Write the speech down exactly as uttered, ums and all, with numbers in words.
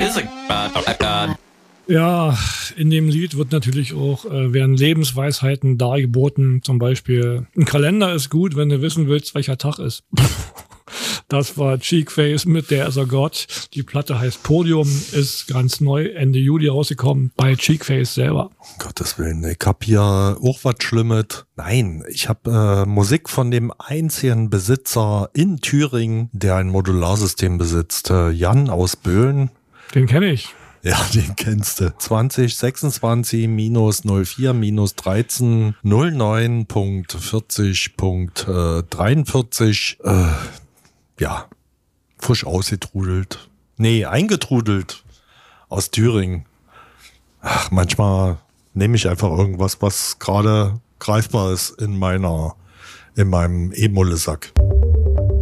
is a god. A god. Ja, in dem Lied wird natürlich auch, äh, werden Lebensweisheiten dargeboten. Zum Beispiel, ein Kalender ist gut, wenn du wissen willst, welcher Tag ist. Das war Cheekface mit Der ist a God. Die Platte heißt Podium, ist ganz neu, Ende Juli rausgekommen, bei Cheekface selber. Um Gottes Willen, ich hab hier auch was Schlimmes. Nein, ich hab äh, Musik von dem einzigen Besitzer in Thüringen, der ein Modularsystem besitzt. Äh, Jan aus Böhlen. Den kenne ich. Ja, den kennst du. zwanzig sechsundzwanzig minus null vier minus dreizehn null neun Punkt vierzig Punkt dreiundvierzig. Äh, ja, frisch ausgetrudelt. Nee, eingetrudelt aus Thüringen. Ach, manchmal nehme ich einfach irgendwas, was gerade greifbar ist in meiner, in meinem E-Mulle-Sack.